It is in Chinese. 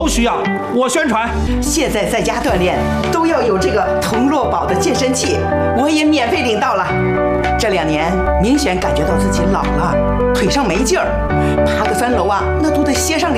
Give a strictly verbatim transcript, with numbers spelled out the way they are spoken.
都需要我宣传。 现在在家锻炼都要有这个童乐宝的健身器，我也免费领到了。这两年明显感觉到自己老了，腿上没劲儿，爬个三楼啊，那都得歇上。